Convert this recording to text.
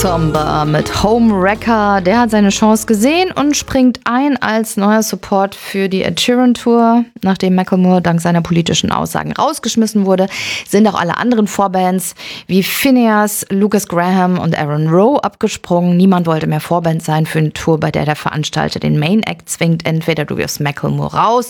Mutomba mit Homewrecker. Der hat seine Chance gesehen und springt ein als neuer Support für die Ed Sheeran Tour. Nachdem Macklemore dank seiner politischen Aussagen rausgeschmissen wurde, sind auch alle anderen Vorbands wie Phineas, Lucas Graham und Aaron Rowe abgesprungen. Niemand wollte mehr Vorband sein für eine Tour, bei der der Veranstalter den Main Act zwingt. Entweder du wirfst Macklemore raus